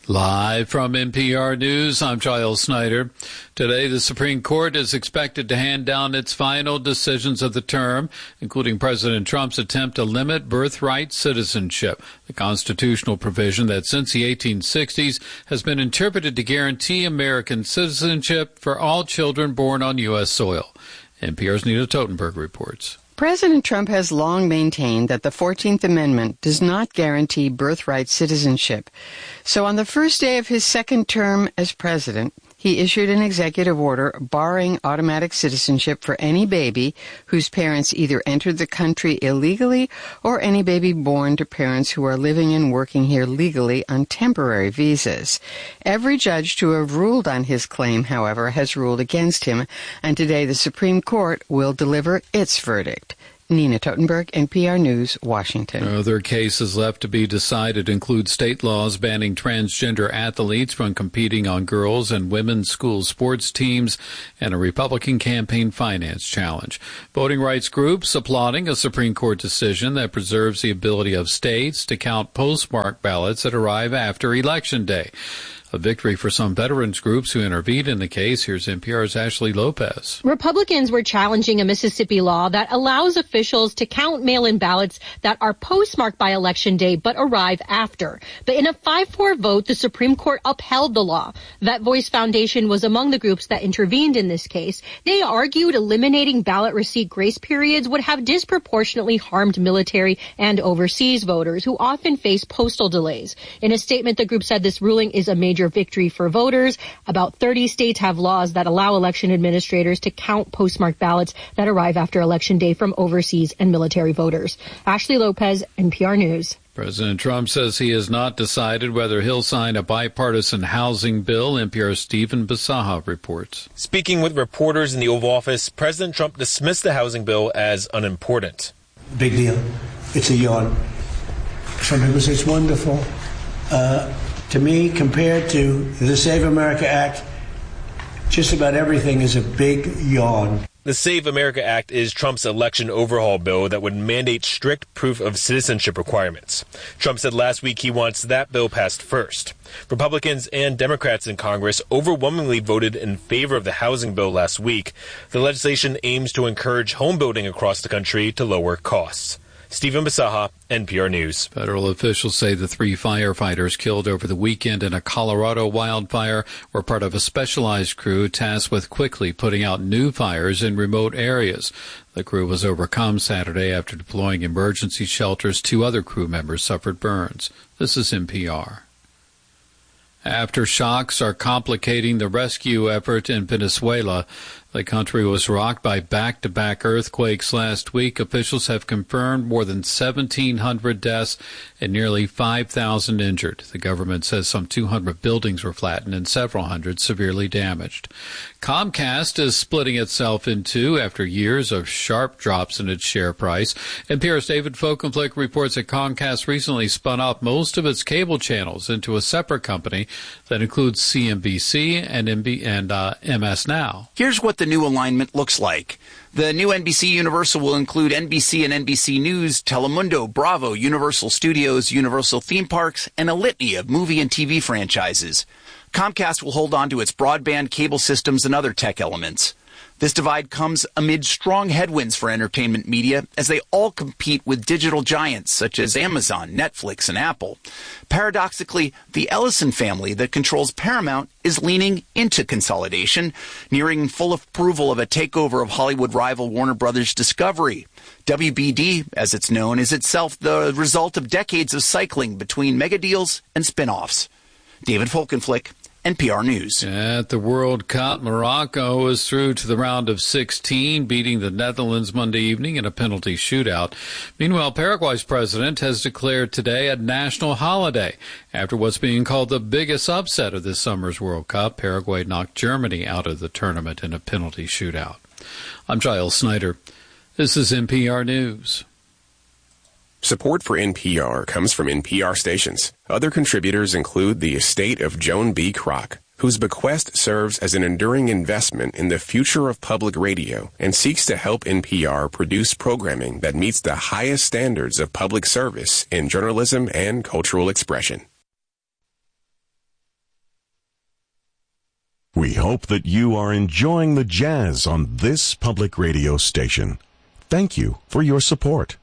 Live from NPR News, I'm Giles Snyder. Today, the Supreme Court is expected to hand down its final decisions of the term, including President Trump's attempt to limit birthright citizenship, the constitutional provision that since the 1860s has been interpreted to guarantee American citizenship for all children born on U.S. soil. NPR's Nina Totenberg reports. President Trump has long maintained that the 14th Amendment does not guarantee birthright citizenship. So on the first day of his second term as president, he issued an executive order barring automatic citizenship for any baby whose parents either entered the country illegally or any baby born to parents who are living and working here legally on temporary visas. Every judge to have ruled on his claim, however, has ruled against him, and today the Supreme Court will deliver its verdict. Nina Totenberg, NPR News, Washington. Other cases left to be decided include state laws banning transgender athletes from competing on girls' and women's school sports teams and a Republican campaign finance challenge. Voting rights groups applauding a Supreme Court decision that preserves the ability of states to count postmark ballots that arrive after Election Day. A victory for some veterans groups who intervened in the case. Here's NPR's Ashley Lopez. Republicans were challenging a Mississippi law that allows officials to count mail-in ballots that are postmarked by Election Day but arrive after. But in a 5-4 vote, the Supreme Court upheld the law. Vet Voice Foundation was among the groups that intervened in this case. They argued eliminating ballot receipt grace periods would have disproportionately harmed military and overseas voters who often face postal delays. In a statement, the group said this ruling is a major victory for voters. About 30 states have laws that allow election administrators to count postmarked ballots that arrive after Election Day from overseas and military voters. Ashley Lopez, NPR News. President Trump says he has not decided whether he'll sign a bipartisan housing bill. NPR's Stephen Bisaha reports. Speaking with reporters in the Oval Office, President Trump dismissed the housing bill as unimportant. Big deal. It's a yawn. Some people say it's wonderful. To me, compared to the Save America Act, just about everything is a big yawn. The Save America Act is Trump's election overhaul bill that would mandate strict proof of citizenship requirements. Trump said last week he wants that bill passed first. Republicans and Democrats in Congress overwhelmingly voted in favor of the housing bill last week. The legislation aims to encourage home building across the country to lower costs. Stephen Bisaha, NPR News. Federal officials say the 3 firefighters killed over the weekend in a Colorado wildfire were part of a specialized crew tasked with quickly putting out new fires in remote areas. The crew was overcome Saturday after deploying emergency shelters. 2 other crew members suffered burns. This is NPR. Aftershocks are complicating the rescue effort in Venezuela. The country was rocked by back-to-back earthquakes last week. Officials have confirmed more than 1,700 deaths and nearly 5,000 injured. The government says some 200 buildings were flattened and several hundred severely damaged. Comcast is splitting itself in two after years of sharp drops in its share price. NPR's David Folkenflik reports that Comcast recently spun off most of its cable channels into a separate company that includes CNBC and MS Now. Here's what the new alignment looks like. The new NBC Universal will include NBC and NBC News, Telemundo, Bravo, Universal Studios, Universal Theme Parks, and a litany of movie and TV franchises. Comcast will hold on to its broadband, cable systems, and other tech elements. This divide comes amid strong headwinds for entertainment media as they all compete with digital giants such as Amazon, Netflix, and Apple. Paradoxically, the Ellison family that controls Paramount is leaning into consolidation, nearing full approval of a takeover of Hollywood rival Warner Brothers Discovery. WBD, as it's known, is itself the result of decades of cycling between mega deals and spin-offs. David Folkenflik, NPR News. At the World Cup, Morocco is through to the round of 16, beating the Netherlands Monday evening in a penalty shootout. Meanwhile, Paraguay's president has declared today a national holiday after what's being called the biggest upset of this summer's World Cup. Paraguay knocked Germany out of the tournament in a penalty shootout. I'm Giles Snyder. This is NPR News. Support for NPR comes from NPR stations. Other contributors include the estate of Joan B. Kroc, whose bequest serves as an enduring investment in the future of public radio and seeks to help NPR produce programming that meets the highest standards of public service in journalism and cultural expression. We hope that you are enjoying the jazz on this public radio station. Thank you for your support.